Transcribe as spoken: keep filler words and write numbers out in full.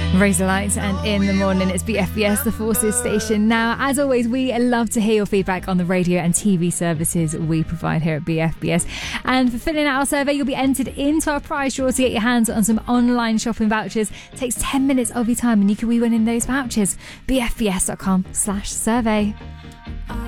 Razorlight and In the Morning. It's B F B S, the Forces station. Now, as always, we love to hear your feedback on the radio and T V services we provide here at B F B S. And for filling out our survey, you'll be entered into our prize draw to get your hands on some online shopping vouchers. It takes ten minutes of your time and you can be winning those vouchers. B F B S dot com slash survey.